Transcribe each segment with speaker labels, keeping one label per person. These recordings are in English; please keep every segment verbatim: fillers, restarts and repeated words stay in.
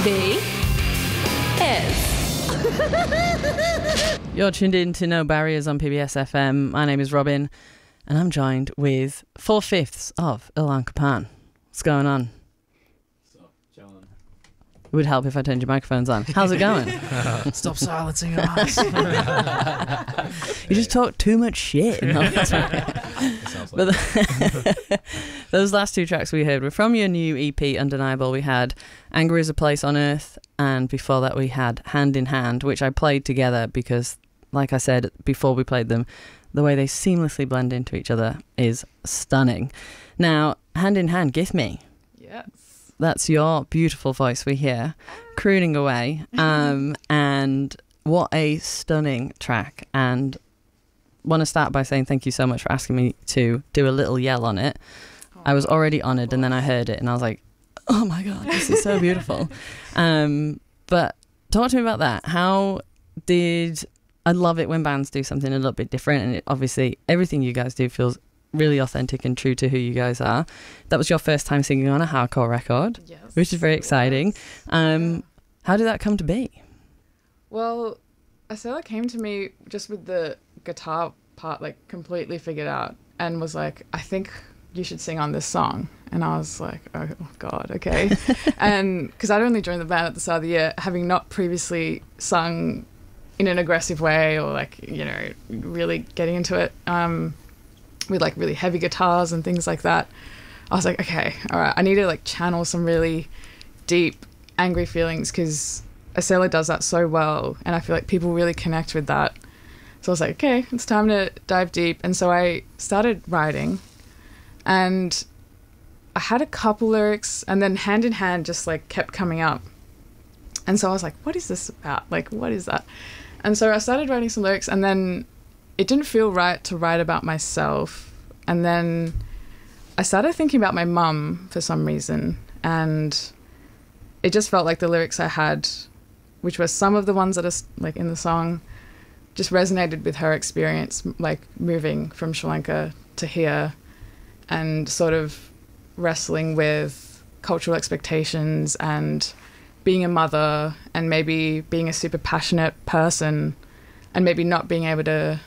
Speaker 1: B is.
Speaker 2: You're tuned in to No Barriers on P B S F M. My name is Robin, and I'm joined with four-fifths of Ilan Kapan. What's going on? It would help if I turned your microphones on. How's it going?
Speaker 3: Stop silencing your ass.
Speaker 2: You just talk too much shit. No, that's right. But the, those last two tracks we heard were from your new E P, Undeniable. We had Anger is a Place on Earth, and before that we had Hand in Hand, which I played together because, like I said before we played them, the way they seamlessly blend into each other is stunning. Now, Hand in Hand, Give Me.
Speaker 3: Yes.
Speaker 2: That's your beautiful voice we hear crooning away, um, and what a stunning track. And want to start by saying thank you so much for asking me to do a little yell on it. Oh, I was already honoured, and then I heard it and I was like, oh my god, this is so beautiful. um, but talk to me about that. How did I love it when bands do something a little bit different, and it, obviously everything you guys do feels really authentic and true to who you guys are. That was your first time singing on a hardcore record,
Speaker 3: yes,
Speaker 2: which is very exciting. Um,
Speaker 3: yeah.
Speaker 2: How did that come to be?
Speaker 3: Well, Estella came to me just with the guitar part like completely figured out and was like, I think you should sing on this song. And I was like, oh, oh God, okay. And because I'd only joined the band at the start of the year, having not previously sung in an aggressive way or like, you know, really getting into it. Um, with like really heavy guitars and things like that. I was like, okay, all right, I need to like channel some really deep, angry feelings because Estella does that so well, and I feel like people really connect with that. So I was like, okay, it's time to dive deep. And so I started writing, and I had a couple lyrics, and then Hand in Hand just like kept coming up. And so I was like, what is this about? Like, what is that? And so I started writing some lyrics, and then it didn't feel right to write about myself. And then I started thinking about my mum for some reason. And it just felt like the lyrics I had, which were some of the ones that are like in the song, just resonated with her experience, like moving from Sri Lanka to here and sort of wrestling with cultural expectations and being a mother and maybe being a super passionate person and maybe not being able to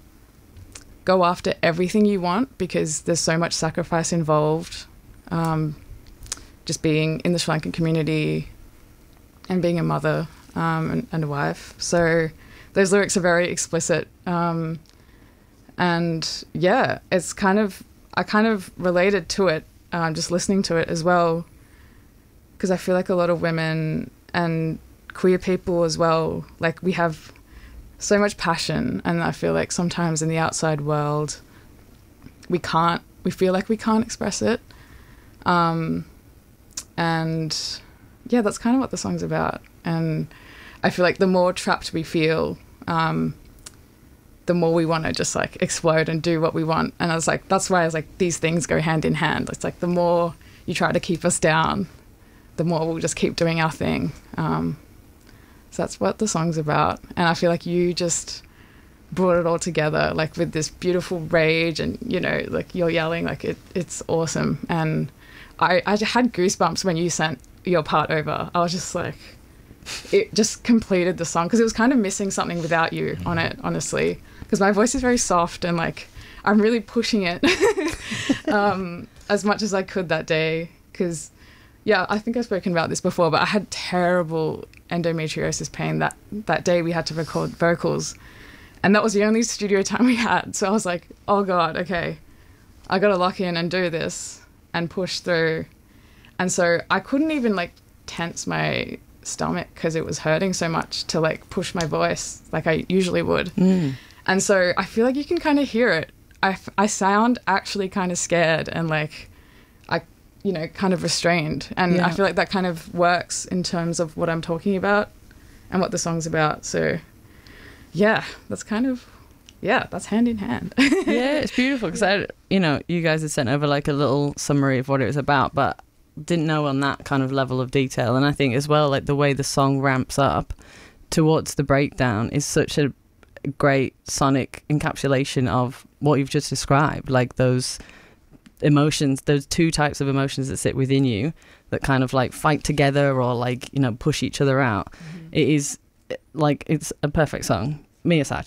Speaker 3: go after everything you want because there's so much sacrifice involved. Um, just being in the Sri Lankan community and being a mother um, and, and a wife. So those lyrics are very explicit. Um, and yeah, it's kind of, I kind of related to it, um, just listening to it as well, because I feel like a lot of women and queer people as well, like we have so much passion, and I feel like sometimes in the outside world we can't, we feel like we can't express it. Um, and yeah, that's kind of what the song's about. And I feel like the more trapped we feel, um, the more we want to just like explode and do what we want. And I was like, that's why I was like, these things go hand in hand. It's like the more you try to keep us down, the more we'll just keep doing our thing. Um, So that's what the song's about. And I feel like you just brought it all together, like with this beautiful rage and, you know, like you're yelling, like it, it's awesome. And I, I had goosebumps when you sent your part over. I was just like, it just completed the song because it was kind of missing something without you on it, honestly. Because my voice is very soft and like I'm really pushing it um, as much as I could that day because yeah, I think I've spoken about this before, but I had terrible endometriosis pain that, that day we had to record vocals. And that was the only studio time we had. So I was like, oh God, okay, I got to lock in and do this and push through. And so I couldn't even like tense my stomach because it was hurting so much to like push my voice like I usually would. Mm. And so I feel like you can kind of hear it. I, I sound actually kind of scared and like, you know, kind of restrained. And yeah. I feel like that kind of works in terms of what I'm talking about and what the song's about. So, yeah, that's kind of, yeah, that's hand in hand.
Speaker 2: Yeah, it's beautiful because, I, you know, you guys had sent over like a little summary of what it was about, but didn't know on that kind of level of detail. And I think as well, like the way the song ramps up towards the breakdown is such a great sonic encapsulation of what you've just described, like those emotions, those two types of emotions that sit within you that kind of like fight together or like, you know, push each other out. Mm-hmm. It is like, it's a perfect song. Me aside.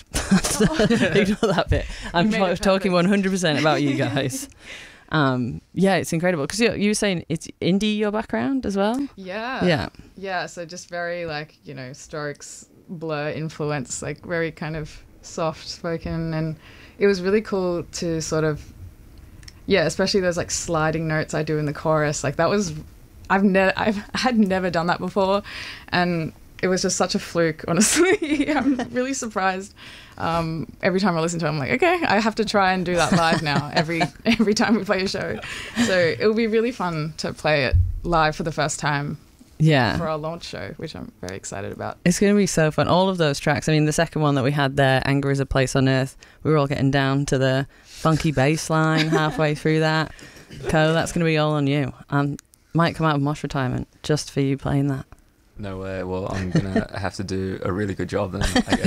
Speaker 2: Ignore that bit. I'm t- talking one hundred percent about you guys. Um, yeah, it's incredible. Because you, you were saying it's indie, your background as well?
Speaker 3: Yeah.
Speaker 2: Yeah.
Speaker 3: Yeah, so just very like, you know, Strokes, Blur influence, like very kind of soft spoken. And it was really cool to sort of, yeah, especially those like sliding notes I do in the chorus. Like that was, I've never, I've had never done that before. And it was just such a fluke, honestly. I'm really surprised. Um, every time I listen to it, I'm like, okay, I have to try and do that live now every every time we play a show. So it'll be really fun to play it live for the first time
Speaker 2: Yeah.
Speaker 3: for our launch show, which I'm very excited about.
Speaker 2: It's going to be so fun. All of those tracks. I mean, the second one that we had there, Anger is a Place on Earth, we were all getting down to the funky bass line halfway through that. Co, that's going to be all on you. Um, might come out of Mosh retirement just for you playing that.
Speaker 4: No way. Well, I'm gonna have to do a really good job then, I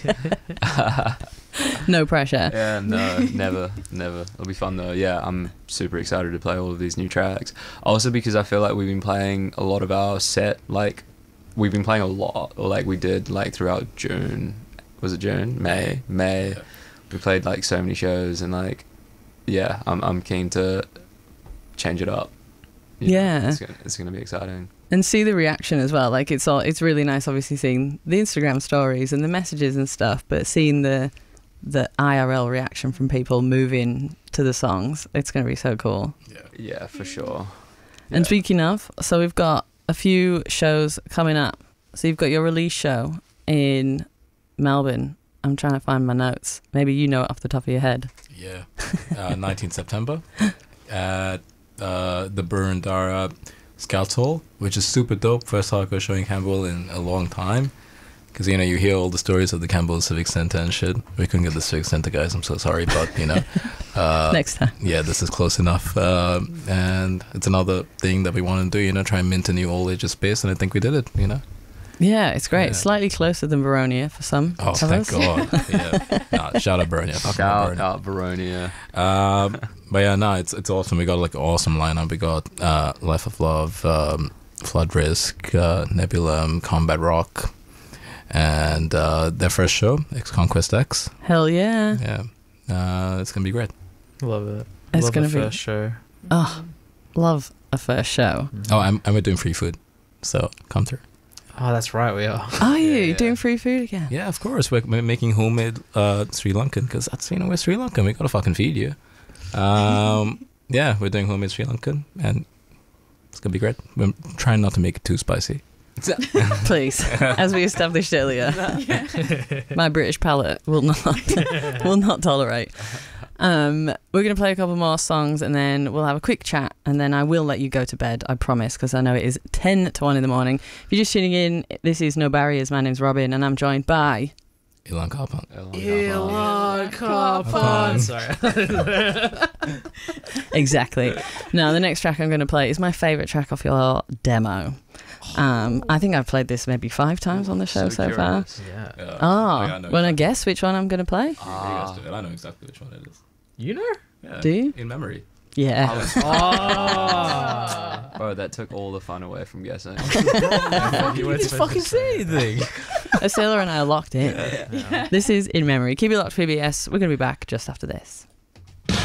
Speaker 4: guess.
Speaker 2: No pressure.
Speaker 4: Yeah, no, never, never. It'll be fun though. Yeah, I'm super excited to play all of these new tracks. Also because I feel like we've been playing a lot of our set, like we've been playing a lot, or like we did like throughout June. Was it June? May? May. Yeah. We played like so many shows, and like, yeah, I'm I'm keen to change it up. You
Speaker 2: yeah,
Speaker 4: know, it's gonna, it's gonna be exciting.
Speaker 2: And see the reaction as well. Like it's all, it's really nice, obviously seeing the Instagram stories and the messages and stuff, but seeing the the I R L reaction from people moving to the songs, it's going to be so cool.
Speaker 4: Yeah, yeah, for sure.
Speaker 2: And
Speaker 4: yeah.
Speaker 2: speaking of, so we've got a few shows coming up. So you've got your release show in Melbourne. I'm trying to find my notes. Maybe you know it off the top of your head.
Speaker 5: Yeah, uh, nineteenth September at uh, the Burundara Scouts Hall, which is super dope. First hardcore show in Campbell in a long time. Because, you know, you hear all the stories of the Campbell Civic Centre and shit. We couldn't get the Civic Centre, guys. I'm so sorry, but, you know. Uh,
Speaker 2: Next time.
Speaker 5: Yeah, this is close enough. Uh, and it's another thing that we want to do, you know, try and mint a new all-ages space. And I think we did it, you know.
Speaker 2: Yeah, it's great.
Speaker 5: Yeah.
Speaker 2: Slightly closer than Baronia for some.
Speaker 5: Oh,
Speaker 2: of
Speaker 5: thank
Speaker 2: us.
Speaker 5: God. Yeah. Nah, shout out Baronia. Fuck
Speaker 4: Shout
Speaker 5: Baronia.
Speaker 4: out Baronia.
Speaker 5: Um, but yeah, no, it's it's awesome. We got like an awesome lineup. We got uh, Life of Love, um, Flood Risk, uh, Nebula, Combat Rock, and uh, their first show, X Conquest X.
Speaker 2: Hell yeah.
Speaker 5: Yeah, uh, it's gonna be great.
Speaker 6: Love it.
Speaker 2: It's
Speaker 6: love
Speaker 2: gonna
Speaker 6: the
Speaker 2: be
Speaker 6: first show.
Speaker 2: Oh, love a first show.
Speaker 6: Mm-hmm.
Speaker 5: Oh, I'm I'm doing free food, so come through.
Speaker 6: Oh, that's right, we are.
Speaker 2: Are you
Speaker 5: Yeah, yeah.
Speaker 2: doing free food again?
Speaker 5: Yeah, of course. We're, we're making homemade uh, Sri Lankan because that's, you know, we're Sri Lankan. We gotta fucking feed you. Um, yeah, we're doing homemade Sri Lankan, and it's gonna be great. We're trying not to make it too spicy.
Speaker 2: Please, as we established earlier, my British palate will not will not tolerate. Um, we're going to play a couple more songs and then we'll have a quick chat and then I will let you go to bed, I promise, because I know it is ten to one in the morning. If you're just tuning in, this is No Barriers. My name's Robin and I'm joined by
Speaker 5: Ilan Karpan.
Speaker 6: Ilan
Speaker 5: Karpan.
Speaker 6: Sorry.
Speaker 2: Exactly. Now, the next track I'm going to play is my favourite track off your demo. Um, I think I've played this maybe five times on the show so, so far.
Speaker 6: Yeah.
Speaker 5: Yeah.
Speaker 2: Oh,
Speaker 5: yeah, I know
Speaker 2: want to
Speaker 5: exactly.
Speaker 2: guess which one I'm going to play?
Speaker 5: Ah. You guys do it. I know exactly which one it is.
Speaker 6: You know?
Speaker 5: Yeah.
Speaker 2: Do you?
Speaker 5: In memory.
Speaker 2: Yeah.
Speaker 6: Oh.
Speaker 4: Bro, that took all the fun away from guessing.
Speaker 5: You didn't fucking say anything.
Speaker 2: Asela and I are locked in.
Speaker 6: Yeah.
Speaker 2: This is In Memory. Keep it locked, P B S. We're going to be back just after this.